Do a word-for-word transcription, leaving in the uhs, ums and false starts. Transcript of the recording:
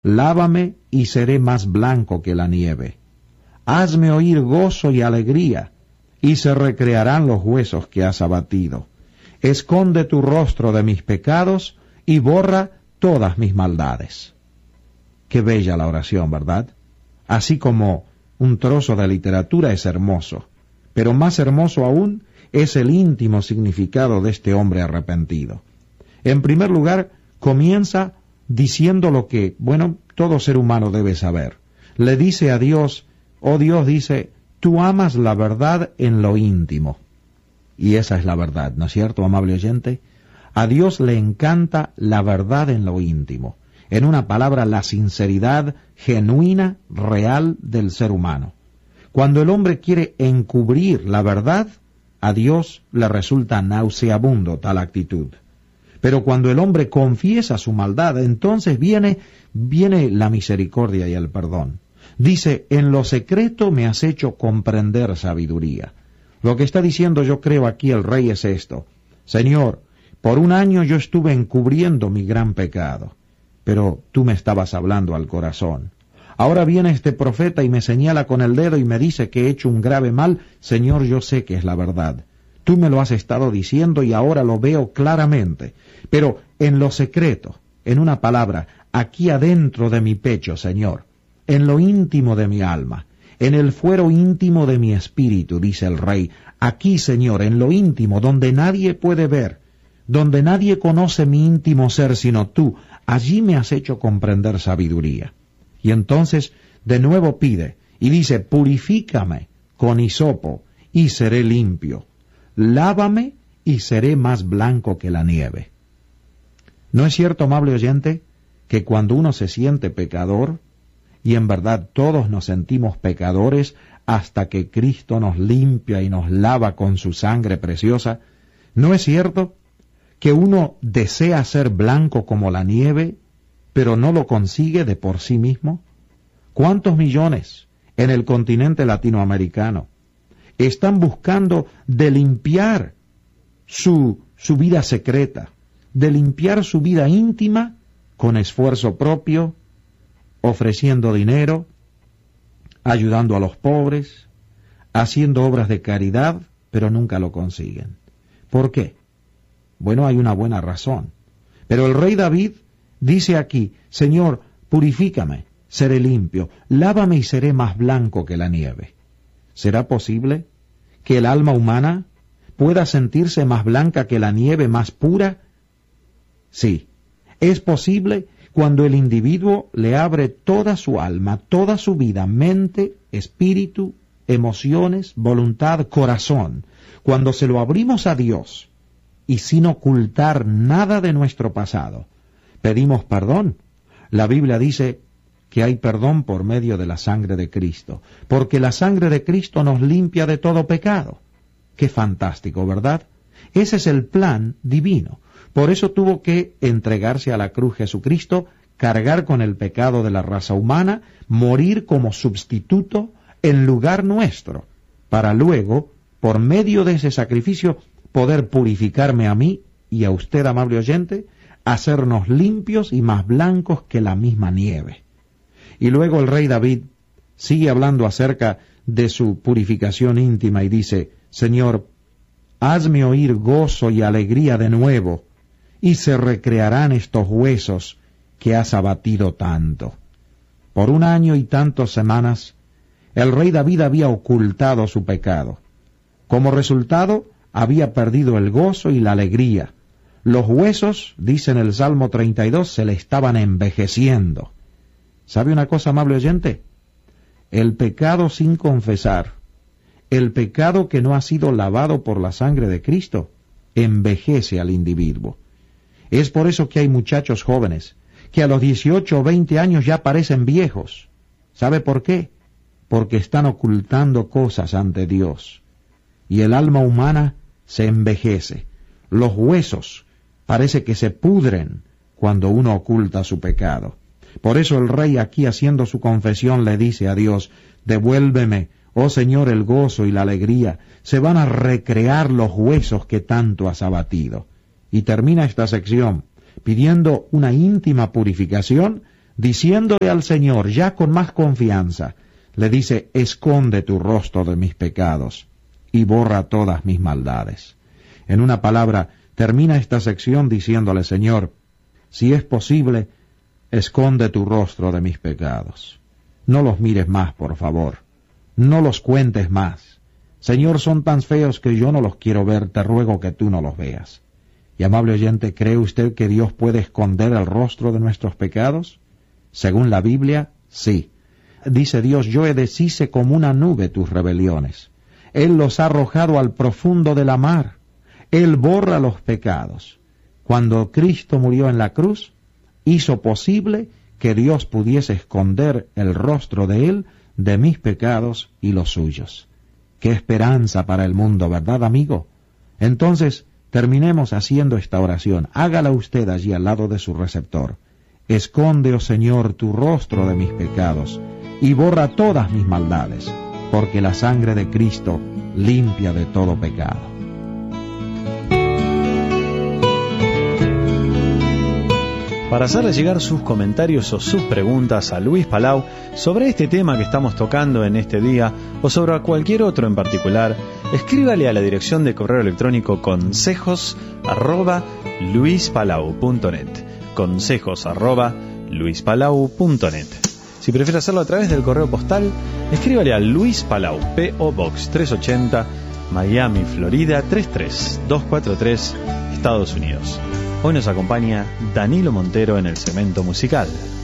Lávame y seré más blanco que la nieve. Hazme oír gozo y alegría, y se recrearán los huesos que has abatido. Esconde tu rostro de mis pecados y borra todas mis maldades. Qué bella la oración, ¿verdad? Así como un trozo de literatura es hermoso, pero más hermoso aún es el íntimo significado de este hombre arrepentido. En primer lugar, comienza diciendo lo que, bueno, todo ser humano debe saber. Le dice a Dios, oh Dios, dice, tú amas la verdad en lo íntimo. Y esa es la verdad, ¿no es cierto, amable oyente? A Dios le encanta la verdad en lo íntimo. En una palabra, la sinceridad genuina, real del ser humano. Cuando el hombre quiere encubrir la verdad, a Dios le resulta nauseabundo tal actitud. Pero cuando el hombre confiesa su maldad, entonces viene, viene la misericordia y el perdón. Dice, en lo secreto me has hecho comprender sabiduría. Lo que está diciendo yo creo aquí el rey es esto. Señor, por un año yo estuve encubriendo mi gran pecado, pero tú me estabas hablando al corazón. Ahora viene este profeta y me señala con el dedo y me dice que he hecho un grave mal. Señor, yo sé que es la verdad. Tú me lo has estado diciendo y ahora lo veo claramente. Pero en lo secreto, en una palabra, aquí adentro de mi pecho, Señor, en lo íntimo de mi alma, en el fuero íntimo de mi espíritu, dice el rey, aquí, Señor, en lo íntimo, donde nadie puede ver, donde nadie conoce mi íntimo ser sino tú, allí me has hecho comprender sabiduría. Y entonces de nuevo pide, y dice, purifícame con hisopo, y seré limpio. Lávame, y seré más blanco que la nieve. ¿No es cierto, amable oyente, que cuando uno se siente pecador, y en verdad todos nos sentimos pecadores hasta que Cristo nos limpia y nos lava con su sangre preciosa, ¿no es cierto que uno desea ser blanco como la nieve, pero no lo consigue de por sí mismo? ¿Cuántos millones en el continente latinoamericano están buscando de limpiar su, su vida secreta, de limpiar su vida íntima con esfuerzo propio, ofreciendo dinero, ayudando a los pobres, haciendo obras de caridad, pero nunca lo consiguen? ¿Por qué? Bueno, hay una buena razón. Pero el rey David dice aquí, Señor, purifícame, seré limpio, lávame y seré más blanco que la nieve. ¿Será posible que el alma humana pueda sentirse más blanca que la nieve más pura? Sí, es posible cuando el individuo le abre toda su alma, toda su vida, mente, espíritu, emociones, voluntad, corazón. Cuando se lo abrimos a Dios y sin ocultar nada de nuestro pasado, pedimos perdón. La Biblia dice que hay perdón por medio de la sangre de Cristo, porque la sangre de Cristo nos limpia de todo pecado. Qué fantástico, ¿verdad? Ese es el plan divino. Por eso tuvo que entregarse a la cruz Jesucristo, cargar con el pecado de la raza humana, morir como sustituto en lugar nuestro, para luego, por medio de ese sacrificio, poder purificarme a mí y a usted, amable oyente, hacernos limpios y más blancos que la misma nieve. Y luego el rey David sigue hablando acerca de su purificación íntima y dice, Señor, hazme oír gozo y alegría de nuevo, y se recrearán estos huesos que has abatido tanto. Por un año y tantas semanas, el rey David había ocultado su pecado. Como resultado, había perdido el gozo y la alegría. Los huesos, dice en el Salmo treinta y dos, se le estaban envejeciendo. ¿Sabe una cosa, amable oyente? El pecado sin confesar, el pecado que no ha sido lavado por la sangre de Cristo, envejece al individuo. Es por eso que hay muchachos jóvenes que a los dieciocho o veinte años ya parecen viejos. ¿Sabe por qué? Porque están ocultando cosas ante Dios. Y el alma humana se envejece. Los huesos parece que se pudren cuando uno oculta su pecado. Por eso el rey aquí, haciendo su confesión, le dice a Dios, devuélveme, oh Señor, el gozo y la alegría. Se van a recrear los huesos que tanto has abatido. Y termina esta sección pidiendo una íntima purificación diciéndole al Señor, ya con más confianza, le dice, esconde tu rostro de mis pecados y borra todas mis maldades. En una palabra, termina esta sección diciéndole, Señor, si es posible, esconde tu rostro de mis pecados. No los mires más, por favor. No los cuentes más. Señor, son tan feos que yo no los quiero ver, te ruego que tú no los veas. Y amable oyente, ¿cree usted que Dios puede esconder el rostro de nuestros pecados? Según la Biblia, sí. Dice Dios, yo he deshice como una nube tus rebeliones. Él los ha arrojado al profundo de la mar. Él borra los pecados. Cuando Cristo murió en la cruz, hizo posible que Dios pudiese esconder el rostro de Él de mis pecados y los suyos. ¡Qué esperanza para el mundo!, ¿verdad, amigo? Entonces, terminemos haciendo esta oración. Hágala usted allí al lado de su receptor. Esconde, oh Señor, tu rostro de mis pecados y borra todas mis maldades, porque la sangre de Cristo limpia de todo pecado. Para hacerle llegar sus comentarios o sus preguntas a Luis Palau sobre este tema que estamos tocando en este día o sobre cualquier otro en particular, escríbale a la dirección de correo electrónico consejos arroba luispalau punto net, consejos arroba luispalau punto net. Si prefiere hacerlo a través del correo postal, escríbale a Luis Palau, P O Box trescientos ochenta, Miami, Florida tres tres dos cuatro tres, Estados Unidos. Hoy nos acompaña Danilo Montero en el segmento musical.